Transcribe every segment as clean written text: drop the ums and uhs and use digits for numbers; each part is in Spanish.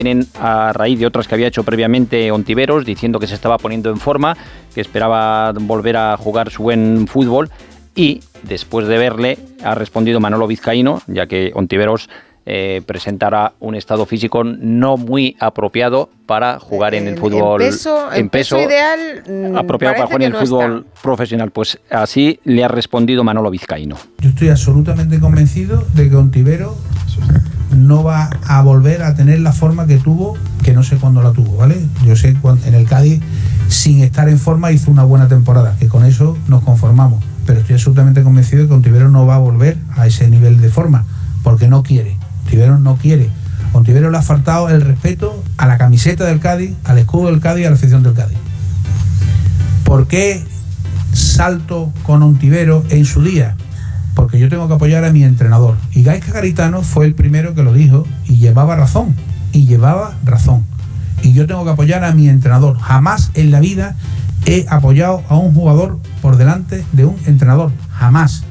a raíz de otras que había hecho previamente Ontiveros, diciendo que se estaba poniendo en forma, que esperaba volver a jugar su buen fútbol, y después de verle ha respondido Manolo Vizcaíno, ya que Ontiveros presentará un estado físico no muy apropiado para jugar en el fútbol. En peso ideal, apropiado para jugar en el fútbol profesional. Pues así le ha respondido Manolo Vizcaíno. Yo estoy absolutamente convencido de que Ontiveros no va a volver a tener la forma que tuvo, que no sé cuándo la tuvo, ¿vale? Yo sé cuando en el Cádiz, sin estar en forma, hizo una buena temporada, que con eso nos conformamos. Pero estoy absolutamente convencido de que Ontiveros no va a volver a ese nivel de forma, porque no quiere. Ontiveros no quiere. Ontiveros le ha faltado el respeto a la camiseta del Cádiz, al escudo del Cádiz y a la afición del Cádiz. ¿Por qué salto con Ontiveros en su día? Porque yo tengo que apoyar a mi entrenador. Y Gaizka Garitano fue el primero que lo dijo y llevaba razón. Y yo tengo que apoyar a mi entrenador. Jamás en la vida he apoyado a un jugador por delante de un entrenador. Jamás.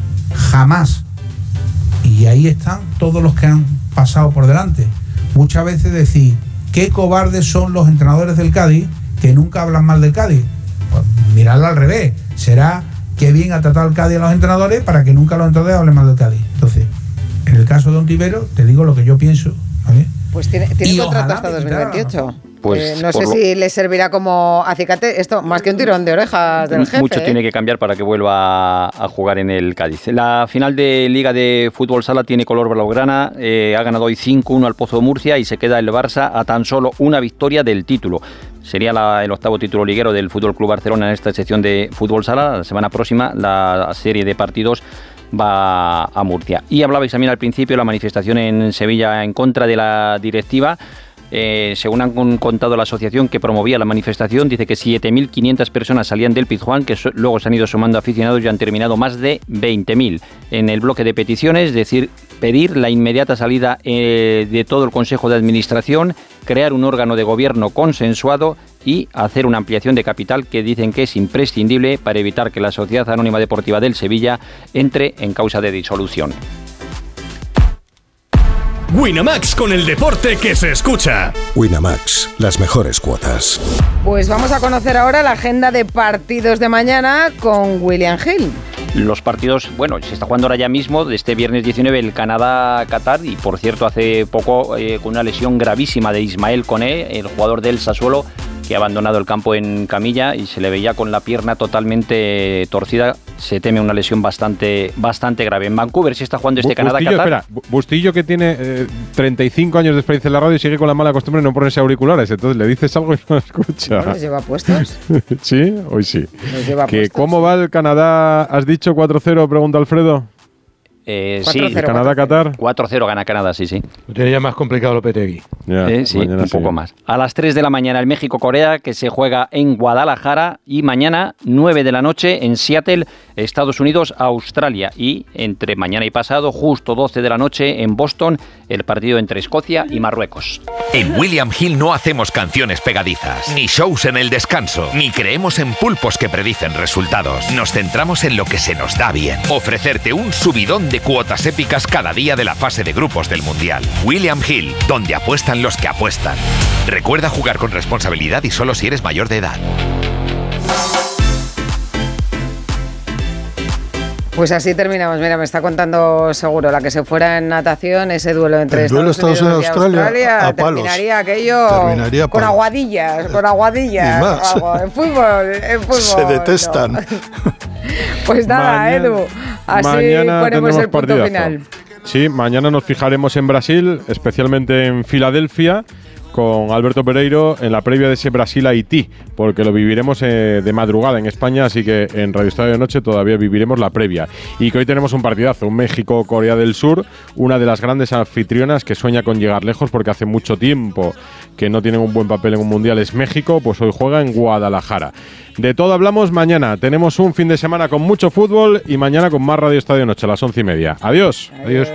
Y ahí están todos los que han pasado por delante. Muchas veces decir, qué cobardes son los entrenadores del Cádiz que nunca hablan mal del Cádiz. Pues miradlo al revés. Será que bien ha tratado el Cádiz a los entrenadores para que nunca los entrenadores hablen mal del Cádiz. Entonces, en el caso de Ontiveros, te digo lo que yo pienso, ¿vale? Pues tiene contrato hasta 2028. Pues no sé si le servirá como acicate esto, más que un tirón de orejas del jefe. Mucho tiene que cambiar para que vuelva a jugar en el Cádiz. La final de Liga de Fútbol Sala tiene color blaugrana. Ha ganado hoy 5-1 al Pozo de Murcia y se queda el Barça a tan solo una victoria del título. Sería el octavo título liguero del Fútbol Club Barcelona en esta sección de Fútbol Sala. La semana próxima la serie de partidos va a Murcia. Y hablabais también al principio de la manifestación en Sevilla en contra de la directiva. Según han contado la asociación que promovía la manifestación, dice que 7.500 personas salían del Pizjuán, que luego se han ido sumando aficionados y han terminado más de 20.000. En el bloque de peticiones, es decir, pedir la inmediata salida de todo el Consejo de Administración, crear un órgano de gobierno consensuado y hacer una ampliación de capital que dicen que es imprescindible para evitar que la Sociedad Anónima Deportiva del Sevilla entre en causa de disolución. Winamax, con el deporte que se escucha. Winamax, las mejores cuotas. Pues vamos a conocer ahora la agenda de partidos de mañana con William Hill. Los partidos, bueno, se está jugando ahora ya mismo, de este viernes 19, el Canadá-Qatar, y por cierto, hace poco con una lesión gravísima de Ismael Koné, el jugador del Sassuolo, que ha abandonado el campo en camilla y se le veía con la pierna totalmente torcida. Se teme una lesión bastante grave. En Vancouver se está jugando este Canadá-Qatar. Espera, Bustillo, que tiene 35 años de experiencia en la radio y sigue con la mala costumbre de no ponerse auriculares. Entonces le dices algo y no escucha. ¿No los lleva puestos? ¿Sí? Hoy sí. Los lleva puestos. ¿Cómo va el Canadá? ¿Has dicho 4-0? Pregunta Alfredo. Sí, Canadá-Qatar. 4-0 gana Canadá, sí. Tiene ya más complicado Lopetegui. Sí, un poco más. A las 3 de la mañana el México-Corea, que se juega en Guadalajara, y mañana 9 de la noche en Seattle, Estados Unidos-Australia, y entre mañana y pasado, justo 12 de la noche en Boston, el partido entre Escocia y Marruecos. En William Hill no hacemos canciones pegadizas, ni shows en el descanso, ni creemos en pulpos que predicen resultados. Nos centramos en lo que se nos da bien. Ofrecerte un subidón de cuotas épicas cada día de la fase de grupos del Mundial. William Hill, donde apuestan los que apuestan. Recuerda jugar con responsabilidad y solo si eres mayor de edad. Pues así terminamos. Mira, me está contando Seguro, la que se fuera en natación, ese duelo entre Estados Unidos y Australia, a palos. Terminaría aquello con aguadillas. En fútbol. Se detestan. No. Pues nada, Edu, así ponemos el punto final. Sí, mañana nos fijaremos en Brasil, especialmente en Filadelfia, con Alberto Pereiro en la previa de ese Brasil-Haití, porque lo viviremos de madrugada en España, así que en Radio Estadio de Noche todavía viviremos la previa. Y que hoy tenemos un partidazo, un México-Corea del Sur, una de las grandes anfitrionas que sueña con llegar lejos porque hace mucho tiempo que no tienen un buen papel en un mundial, es México, pues hoy juega en Guadalajara. De todo hablamos mañana. Tenemos un fin de semana con mucho fútbol y mañana con más Radio Estadio de Noche a las 11:30. Adiós. Adiós.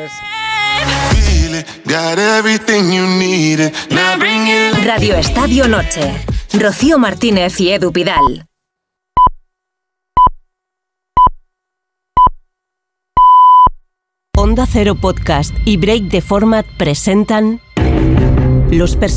Radio Estadio Noche. Rocío Martínez y Edu Pidal. Onda Cero Podcast y Break the Format presentan los personajes